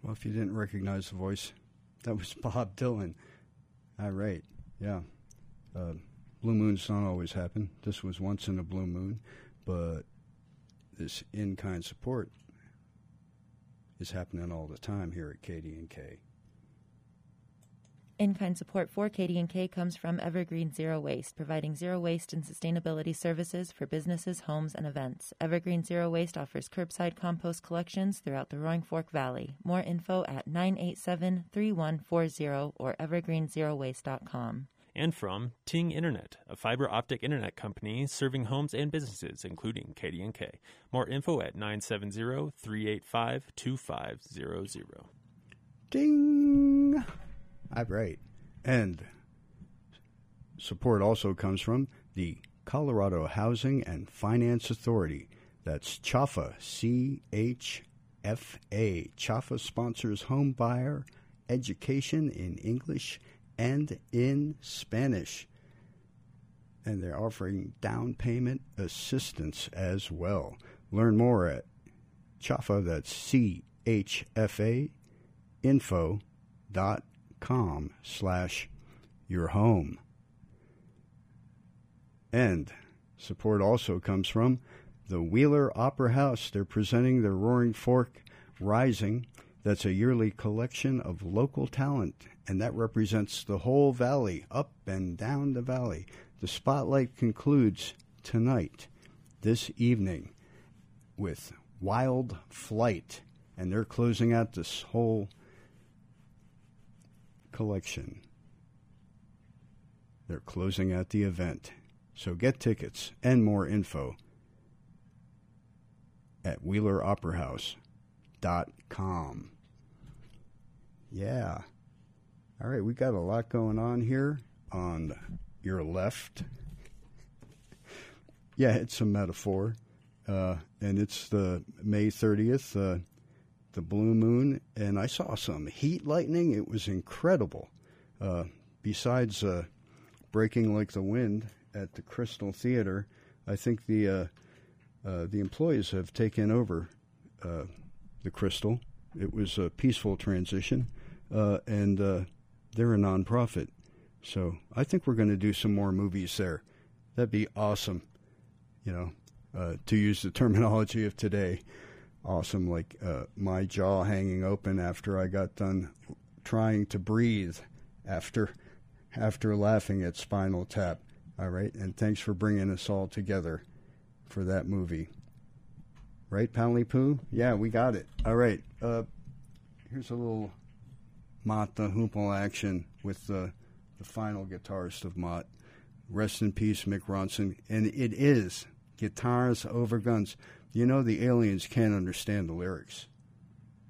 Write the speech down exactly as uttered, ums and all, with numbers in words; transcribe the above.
Well, if you didn't recognize the voice, that was Bob Dylan. All right, yeah. Uh, blue moons don't always happen. This was once in a blue moon, but this in-kind support is happening all the time here at K D and K. In-kind support for K D and K comes from Evergreen Zero Waste, providing zero waste and sustainability services for businesses, homes, and events. Evergreen Zero Waste offers curbside compost collections throughout the Roaring Fork Valley. More info at nine eight seven, three one four zero or evergreen zero waste dot com. And from Ting Internet, a fiber optic internet company serving homes and businesses, including K D and K. More info at nine seven zero, three eight five, two five zero zero. Ding! All right. And support also comes from the Colorado Housing and Finance Authority. That's C H F A, C H F A. C H F A sponsors home buyer education in English and in Spanish. And they're offering down payment assistance as well. Learn more at C H F A, that's C H F A, info dot com slash your home. And support also comes from the Wheeler Opera House. They're presenting their Roaring Fork Rising. That's a yearly collection of local talent, and that represents the whole valley, up and down the valley. The spotlight concludes tonight, this evening, with Wild Flight, and they're closing out this whole collection. They're closing out the event. So get tickets and more info at wheeler opera house dot com. Yeah. All right, we got a lot going on here on your left. Yeah, it's a metaphor. Uh, and it's the May thirtieth, uh, the blue moon, and I saw some heat lightning. It was incredible. Uh, besides uh, breaking like the wind at the Crystal Theater, I think the uh, uh, the employees have taken over uh, the Crystal. It was a peaceful transition, uh, and uh, they're a nonprofit. So I think we're going to do some more movies there. That'd be awesome, you know, uh, to use the terminology of today. Awesome, like uh, my jaw hanging open after I got done trying to breathe after after laughing at Spinal Tap. All right, and thanks for bringing us all together for that movie. Right, Pally Poo? Yeah, we got it. All right, uh, here's a little Mott the Hoople action with the, the final guitarist of Mott. Rest in peace, Mick Ronson. And it is Guitars Over Guns. You know the aliens can't understand the lyrics.